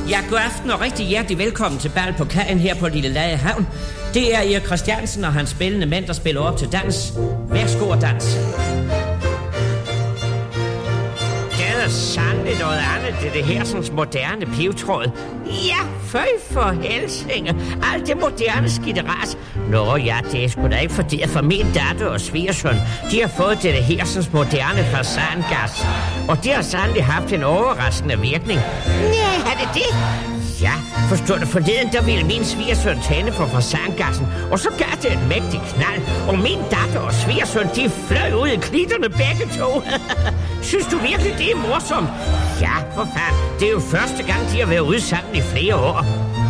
Ja, god aften og rigtig hjertelig velkommen til bal på kajen her på Lille Lade Havn. Det er Erik Christiansen og hans spillende mænd, der spiller op til dans. Værsgo og dans. Det er sandelig noget andet, det her sådan moderne pivtråd. Ja, føj for helsinge. Alt det moderne skitteras. Nå ja, det er sgu da ikke fordi, at for min datter og svigersøn, de har fået det her sådan moderne fasangas. Og det har sandelig haft en overraskende virkning. Nej, er det det? Ja, forstår du, forleden der ville min svigersøn tænde for fasangassen, og så gav det et mægtigt knald, og min datter og svigersøn, de fløj ud i klitterne begge to. Synes du virkelig, det er morsomt? Ja, for fanden, det er jo første gang, de har været ude sammen i flere år.